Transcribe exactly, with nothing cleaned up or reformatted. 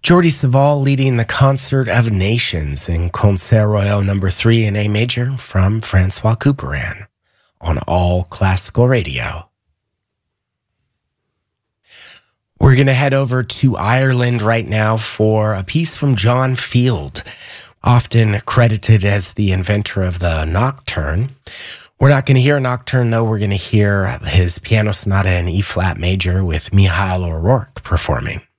Jordi Savall leading the Concert of Nations in Concert Royal number three in A major from Francois Couperin on All Classical Radio. We're going to head over to Ireland right now for a piece from John Field, often credited as the inventor of the nocturne. We're not going to hear a nocturne, though. We're going to hear his piano sonata in E-flat major with Michael O'Rourke performing.